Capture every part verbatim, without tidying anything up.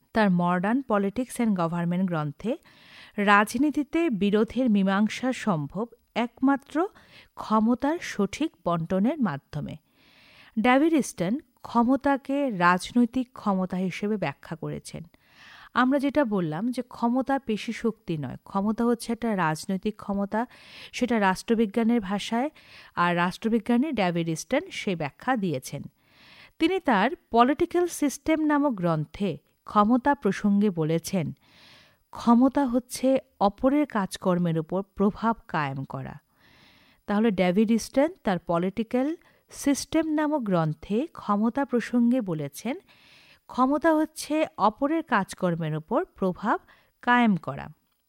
তার modern politics and government গ্রন্থে রাজনীতিতে বিরোধের মীমাংসা সম্ভব একমাত্র ক্ষমতার সঠিক বণ্টনের মাধ্যমে। ডেভিড ইস্টন ক্ষমতাকে রাজনৈতিক ক্ষমতা হিসেবে ব্যাখ্যা করেছেন। আমরা যেটা বললাম যে ক্ষমতা পেশি শক্তি নয়, ক্ষমতা হচ্ছে একটা রাজনৈতিক ক্ষমতা, সেটা রাষ্ট্রবিজ্ঞানের ভাষায়, আর রাষ্ট্রবিজ্ঞানী ডেভিড ইস্টন সেই ব্যাখ্যা দিয়েছেন। তিনি তার পলিটিক্যাল সিস্টেম নামক গ্রন্থে ক্ষমতা প্রসঙ্গে বলেছেন, ক্ষমতা হচ্ছে অপরের কাজকর্মের উপর প্রভাব কায়েম করা। তাহলে ডেভিড ইস্টন তার পলিটিক্যাল সিস্টেম নামক গ্রন্থে ক্ষমতা প্রসঙ্গে বলেছেন, ক্ষমতা হচ্ছে অপরের কাজকর্মের উপর প্রভাব কায়েম করা।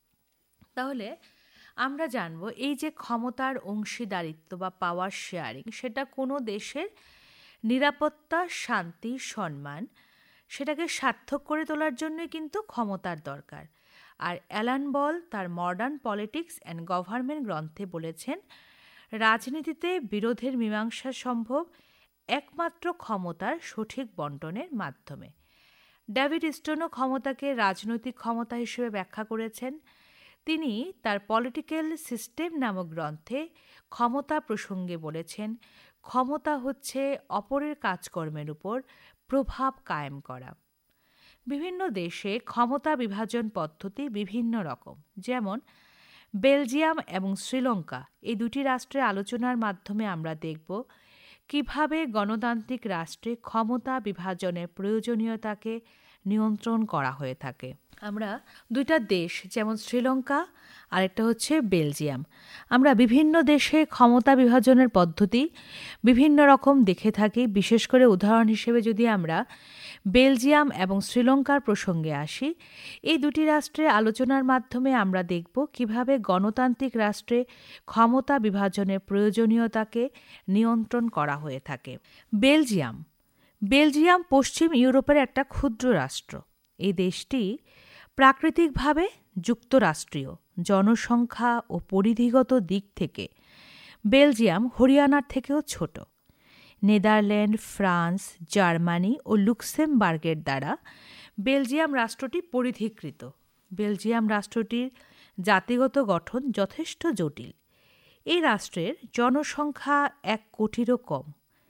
তাহলে আমরা জানব এই যে ক্ষমতার অংশীদারিত্ব বা পাওয়ার শেয়ারিং, সেটা কোনো দেশের নিরাপত্তা, শান্তি, সম্মান সেটাকে সার্থক করে তোলার জন্যই কিন্তু ক্ষমতার দরকার। আর অ্যালান বল তার মডার্ন পলিটিক্স অ্যান্ড গভর্নমেন্ট গ্রন্থে বলেছেন, রাজনীতিতে বিরোধের মীমাংসা সম্ভব একমাত্র ক্ষমতার সঠিক বণ্টনের মাধ্যমে। ডেভিড ইস্টনও ক্ষমতাকে রাজনৈতিক ক্ষমতা হিসেবে ব্যাখ্যা করেছেন। তিনি তার পলিটিক্যাল সিস্টেম নামক গ্রন্থে ক্ষমতা প্রসঙ্গে বলেছেন, ক্ষমতা হচ্ছে অপরের কাজকর্মের উপর প্রভাব কায়েম করা। বিভিন্ন দেশে ক্ষমতা বিভাজন পদ্ধতি বিভিন্ন রকম। যেমন বেলজিয়াম এবং শ্রীলঙ্কা, এই দুটি রাষ্ট্রের আলোচনার মাধ্যমে আমরা দেখব কিভাবে গণতান্ত্রিক রাষ্ট্রে ক্ষমতা বিভাজনের প্রয়োজনীয়তাকে নিয়ন্ত্রণ করা হয়ে থাকে। আমরা দুইটা দেশ যেমন শ্রীলঙ্কা আর একটা হচ্ছে বেলজিয়াম, আমরা বিভিন্ন দেশে ক্ষমতা বিভাজনের পদ্ধতি বিভিন্ন রকম দেখে থাকি। বিশেষ করে উদাহরণ হিসেবে যদি আমরা বেলজিয়াম এবং শ্রীলঙ্কার প্রসঙ্গে আসি, এই দুটি রাষ্ট্রের আলোচনার মাধ্যমে আমরা দেখব কিভাবে গণতান্ত্রিক রাষ্ট্রে ক্ষমতা বিভাজনের প্রয়োজনীয়তাকে নিয়ন্ত্রণ করা হয়ে থাকে। বেলজিয়াম বেলজিয়াম পশ্চিম ইউরোপের একটা ক্ষুদ্র রাষ্ট্র। এই দেশটি প্রাকৃতিকভাবে যুক্তরাষ্ট্রীয়, জনসংখ্যা ও পরিধিগত দিক থেকে বেলজিয়াম হরিয়ানার থেকেও ছোট। নেদারল্যান্ড, ফ্রান্স, জার্মানি ও লুক্সেমবার্গের দ্বারা বেলজিয়াম রাষ্ট্রটি পরিধিকৃত। বেলজিয়াম রাষ্ট্রটির জাতিগত গঠন যথেষ্ট জটিল। এই রাষ্ট্রের জনসংখ্যা এক কোটিরও কম।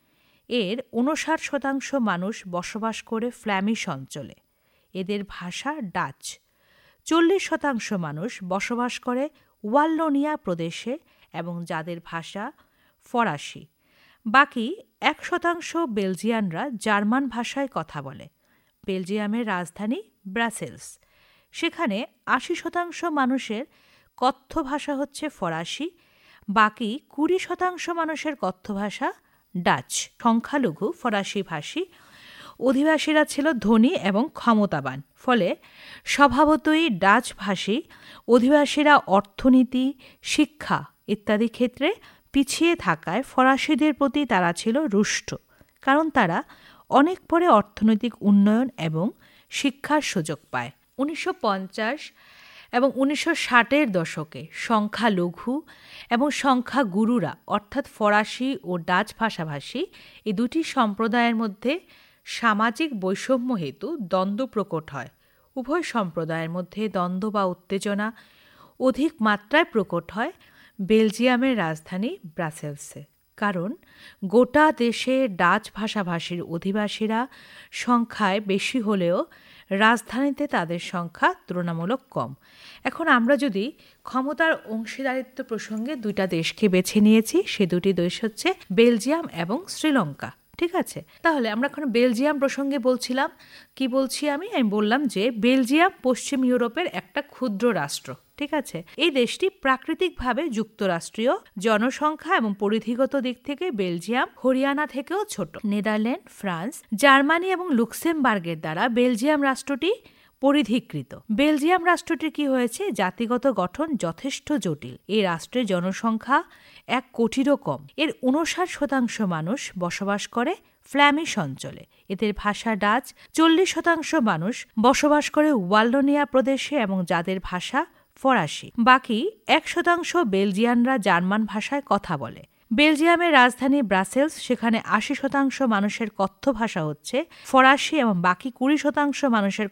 এর ঊনষাট শতাংশ মানুষ বসবাস করে ফ্ল্যামিশ অঞ্চলে, এদের ভাষা ডাচ। চল্লিশ শতাংশ মানুষ বসবাস করে ওয়াল্লোনিয়া প্রদেশে এবং যাদের ভাষা ফরাসি। বাকি এক শতাংশ বেলজিয়ানরা জার্মান ভাষায় কথা বলে। বেলজিয়ামের রাজধানী ব্রাসেলস। সেখানে আশি শতাংশ মানুষের কথ্য ভাষা হচ্ছে ফরাসি, বাকি কুড়ি শতাংশ মানুষের কথ্য ভাষা ডাচ। সংখ্যালঘু ফরাসি ভাষী অধিবাসীরা ছিল ধনী এবং ক্ষমতাবান, ফলে স্বভাবতই ডাচ ভাষী অধিবাসীরা অর্থনীতি, শিক্ষা ইত্যাদি ক্ষেত্রে পিছিয়ে থাকায় ফরাসিদের প্রতি তারা ছিল রুষ্ট, কারণ তারা অনেক পরে অর্থনৈতিক উন্নয়ন এবং শিক্ষার সুযোগ পায়। উনিশশো পঞ্চাশ এবং উনিশশো ষাটের দশকে সংখ্যালঘু এবং সংখ্যাগুরুরা অর্থাৎ ফরাসি ও ডাচ ভাষাভাষী এই দুটি সম্প্রদায়ের মধ্যে সামাজিক বৈষম্য হেতু দ্বন্দ্ব প্রকট হয়। উভয় সম্প্রদায়ের মধ্যে দ্বন্দ্ব বা উত্তেজনা অধিক মাত্রায় প্রকট হয় বেলজিয়ামের রাজধানী ব্রাসেলসে, কারণ গোটা দেশে ডাচ ভাষাভাষীর অধিবাসীরা সংখ্যায় বেশি হলেও রাজধানীতে তাদের সংখ্যা তুলনামূলক কম। এখন আমরা যদি ক্ষমতার অংশীদারিত্ব প্রসঙ্গে দুইটা দেশকে বেছে নিয়েছি, সে দুটি দেশ হচ্ছে বেলজিয়াম এবং শ্রীলঙ্কা। ঠিক আছে, তাহলে আমরা এখন বেলজিয়াম প্রসঙ্গে বলছিলাম। কি বলছি আমি আমি বললাম যে বেলজিয়াম পশ্চিম ইউরোপের একটা ক্ষুদ্র রাষ্ট্র। ঠিক আছে, এই দেশটি প্রাকৃতিকভাবে যুক্তরাষ্ট্রীয়, জনসংখ্যা এবং পরিধিগত দিক থেকে বেলজিয়াম হরিয়ানা থেকেও ছোট। নেদারল্যান্ড, ফ্রান্স, জার্মানি এবং লুক্সেমবার্গের দ্বারা বেলজিয়াম রাষ্ট্রটি পরিধিকৃত। বেলজিয়াম রাষ্ট্রটির কি হয়েছে, জাতিগত গঠন যথেষ্ট জটিল। এই রাষ্ট্রের জনসংখ্যা এক কোটিরও কম। এর ঊনষাট শতাংশ মানুষ বসবাস করে ফ্ল্যামিশ অঞ্চলে, এদের ভাষা ডাচ। চল্লিশ শতাংশ মানুষ বসবাস করে ওয়াল্লোনিয়া প্রদেশে এবং যাদের ভাষা ফরাসি। বাকি এক শতাংশ বেলজিয়ানরা জার্মান ভাষায় কথা বলে। বেলজিয়ামের রাজধানী ব্রাসেলস, সেখানে আশি শতাংশ মানুষের কথ্য ভাষা হচ্ছে ফরাসি এবং বাকি কুড়ি শতাংশ মানুষের